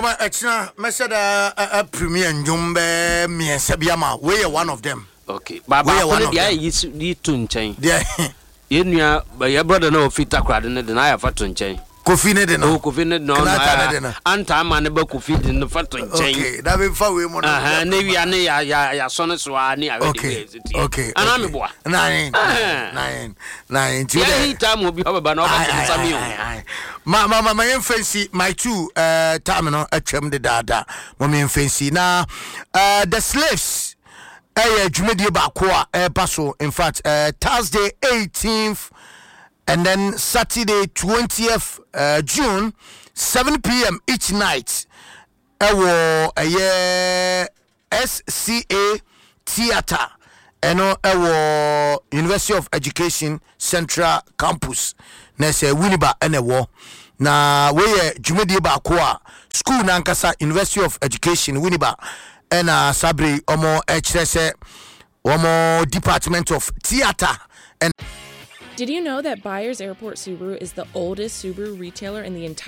Toma extra message a premier njumbe me sebiama we one of them. Okay. Baba ko dia yi to nchen. Dia yenua ya brother na ofita krade ne de na ya fa to nchen. Kofi ne de no. Kofi ne no. Anta ma ne ba kofi de no fa to nchen. Okay, that be fa we mo no. Ne wi ne ya so ne so ani a we de. Okay. Ana me boa. Nine. Ya hi time obi baba na oba nsami o. Ma fancy my two time no atwam de dada. Ma fancy na the slaves jumedi ba ko a paso in fact Thursday 18th and then Saturday 20th June 7 p.m. each night SCA Theatre University of Education Central Campus na say Winneba enewo na we jumedi ba ko a school na nkasa University of Education Winneba and Sabri omo HSE omo Department of Theatre. And did you know that Byers Airport Subaru is the oldest Subaru retailer in the entire